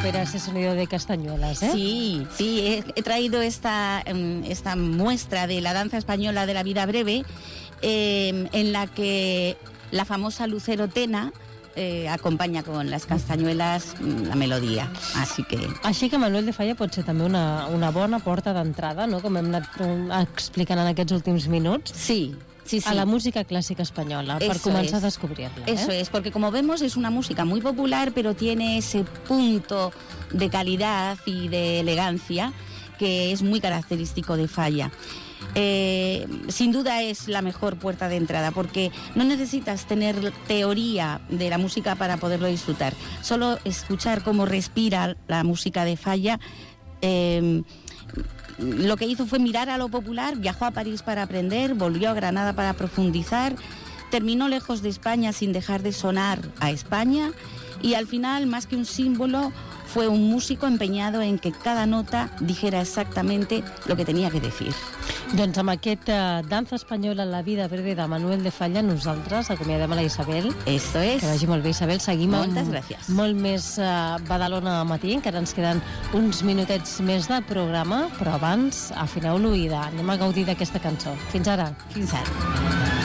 recupera ese sonido de castañuelas, ¿eh? Sí, he traído esta muestra de la danza española de la vida breve, en la que la famosa Lucero Tena acompanya con les castanyoles la melodia. Així que Manuel de Falla pot ser també una bona porta d'entrada, no? Com hem anat explicant en aquests últims minuts. Sí. A la música clásica española, para comenzar a descubrirla. Eso es, porque como vemos es una música muy popular, pero tiene ese punto de calidad y de elegancia que es muy característico de Falla. Sin duda es la mejor puerta de entrada, porque no necesitas tener teoría de la música para poderlo disfrutar. Solo escuchar cómo respira la música de Falla. Lo que hizo fue mirar a lo popular, viajó a París para aprender, volvió a Granada para profundizar, terminó lejos de España sin dejar de sonar a España, y al final, más que un símbolo, fue un músico empeñado en que cada nota dijera exactamente lo que tenía que decir. Doncs amb aquesta dansa espanyola en la vida breve de Manuel de Falla, nosaltres acomiadem a la Isabel. Eso es. Que vagi molt bé, Isabel. Seguim Moltes gràcies. Molt més Badalona al matí, encara ens queden uns minutets més del programa, però abans afineu l'oïda. Anem a gaudir d'aquesta cançó. Fins ara. Fins ara.